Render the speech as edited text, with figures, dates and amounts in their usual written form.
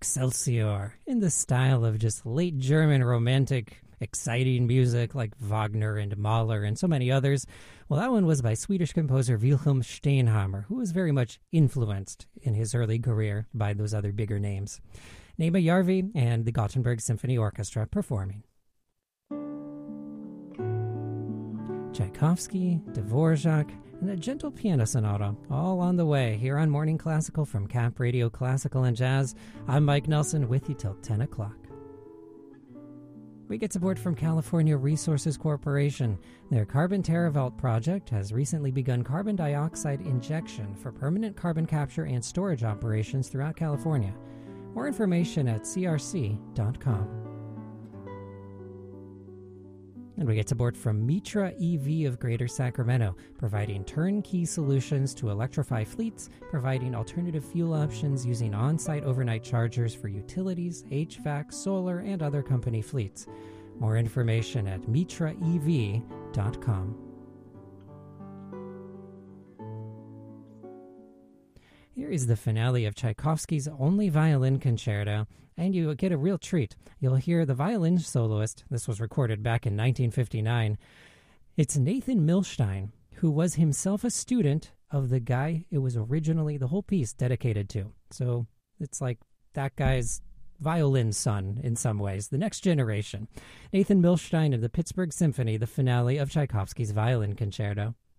Excelsior, in the style of just late German romantic, exciting music like Wagner and Mahler and so many others. Well, that one was by Swedish composer Wilhelm Steinhammer, who was very much influenced in his early career by those other bigger names. Nema Järvi and the Gothenburg Symphony Orchestra performing. Tchaikovsky, Dvorak, and a gentle piano sonata, all on the way here on Morning Classical from Cap Radio Classical and Jazz. I'm Mike Nelson with you till 10 o'clock. We get support from California Resources Corporation. Their Carbon TerraVault project has recently begun carbon dioxide injection for permanent carbon capture and storage operations throughout California. More information at crc.com. And we get support from Mitra EV of Greater Sacramento, providing turnkey solutions to electrify fleets, providing alternative fuel options using on-site overnight chargers for utilities, HVAC, solar, and other company fleets. More information at mitraev.com. Here is the finale of Tchaikovsky's Only Violin Concerto, and you get a real treat. You'll hear the violin soloist. This was recorded back in 1959. It's Nathan Milstein, who was himself a student of the guy it was originally the whole piece dedicated to. So it's like that guy's violin son in some ways, the next generation. Nathan Milstein of the Pittsburgh Symphony, the finale of Tchaikovsky's Violin Concerto.